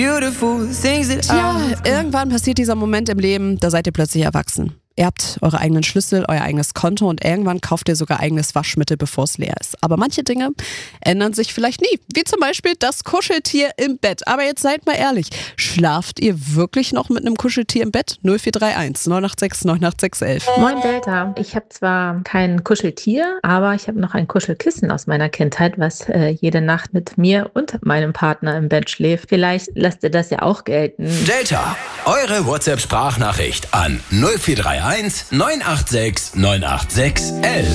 Tja, irgendwann passiert dieser Moment im Leben, da seid ihr plötzlich erwachsen. Ihr habt eure eigenen Schlüssel, euer eigenes Konto und irgendwann kauft ihr sogar eigenes Waschmittel, bevor es leer ist. Aber manche Dinge ändern sich vielleicht nie, wie zum Beispiel das Kuscheltier im Bett. Aber jetzt seid mal ehrlich, schlaft ihr wirklich noch mit einem Kuscheltier im Bett? 0431 986 986 11. Moin Delta. Ich habe zwar kein Kuscheltier, aber ich habe noch ein Kuschelkissen aus meiner Kindheit, was jede Nacht mit mir und meinem Partner im Bett schläft. Vielleicht lasst ihr das ja auch gelten. Delta, eure WhatsApp-Sprachnachricht an 0431 986 986 11.